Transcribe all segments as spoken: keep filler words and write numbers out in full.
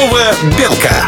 Ранкова білка.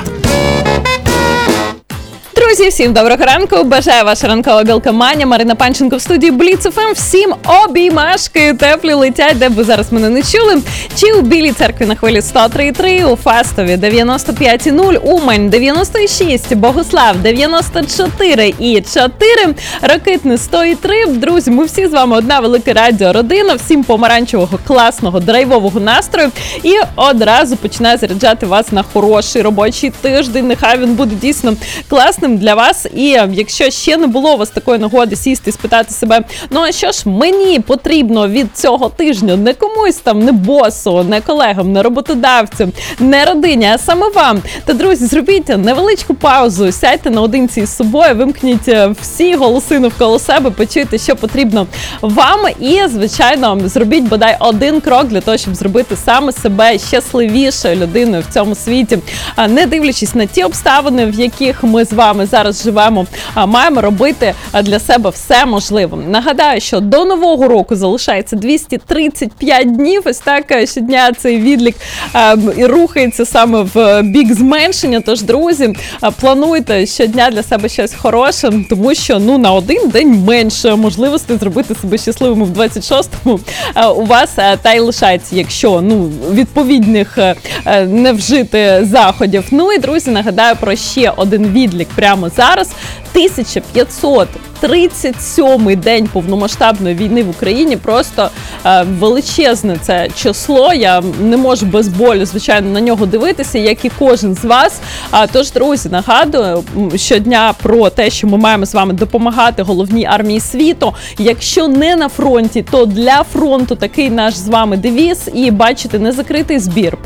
Друзі, всім доброго ранку. Бажаю ваша ранкова білка Маня, Марина Панченко в студії Бліц еф ем. Всім обіймашки теплі летять, де б ви зараз мене не чули. Чи у Білій церкві на хвилі сто три і три, у Фастові дев'яносто п'ять і нуль, Умань дев'яносто шість, Богослав дев'яносто чотири і чотири, Рокитне сто і три. Друзі, ми всі з вами одна велика радіородина. Всім помаранчевого, класного, драйвового настрою. І одразу починаю заряджати вас на хороший робочий тиждень. Нехай він буде дійсно класним для вас. І якщо ще не було у вас такої нагоди сісти і спитати себе, ну а що ж мені потрібно від цього тижня? Не комусь там, не босу, не колегам, не роботодавцю, не родині, а саме вам. Та, друзі, зробіть невеличку паузу, сядьте наодинці із собою, вимкніть всі голоси навколо себе, почуйте, що потрібно вам. І, звичайно, зробіть бодай один крок для того, щоб зробити саме себе щасливішою людиною в цьому світі. Не дивлячись на ті обставини, в яких ми з вами зараз живемо, маємо робити для себе все можливе. Нагадаю, що до Нового року залишається двісті тридцять п'ять днів. Ось так щодня цей відлік і рухається саме в бік зменшення. Тож, друзі, плануйте щодня для себе щось хороше, тому що ну на один день менше можливостей зробити себе щасливими в двадцять шостому у вас та й лишається, якщо ну відповідних не вжити заходів. Ну і, друзі, нагадаю про ще один відлік прямо зараз. тисяча п'ятсот тридцять сьомий день повномасштабної війни в Україні. Просто е, величезне це число. Я не можу без болю, звичайно, на нього дивитися, як і кожен з вас. А, тож, друзі, нагадую щодня про те, що ми маємо з вами допомагати головній армії світу. Якщо не на фронті, то для фронту такий наш з вами девіз. І бачите, незакритий збір